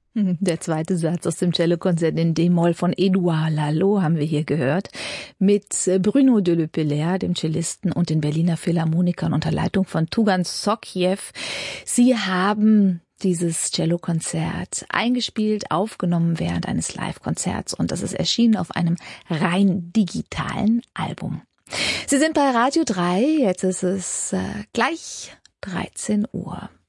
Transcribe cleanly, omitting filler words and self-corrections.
Der zweite Satz aus dem Cellokonzert in D-Moll von Édouard Laloux haben wir hier gehört, mit Bruno de Le Pelaire, dem Cellisten, und den Berliner Philharmonikern unter Leitung von Tugan Sokiew. Sie haben dieses Cellokonzert eingespielt, aufgenommen während eines Live-Konzerts, und das ist erschienen auf einem rein digitalen Album. Sie sind bei Radio 3, jetzt ist es gleich 13 Uhr.